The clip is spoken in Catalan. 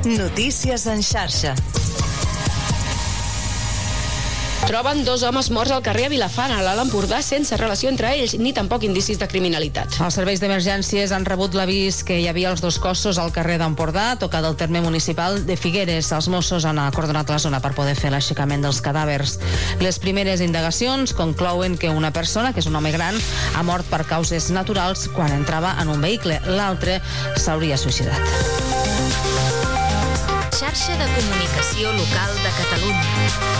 Notícies en xarxa. Troben 2 homes morts al carrer a Vilafant, a l'Alt Empordà, sense relació entre ells, ni tampoc indicis de criminalitat. Els serveis d'emergències han rebut l'avís que hi havia els 2 cossos al carrer d'Empordà, tocat del terme municipal de Figueres. Els Mossos han acordonat la zona per poder fer l'aixecament dels cadàvers. Les primeres indagacions conclouen que una persona, que és un home gran, ha mort per causes naturals quan entrava en un vehicle. L'altre s'hauria suïcidat. Xarxa de comunicació local de Catalunya.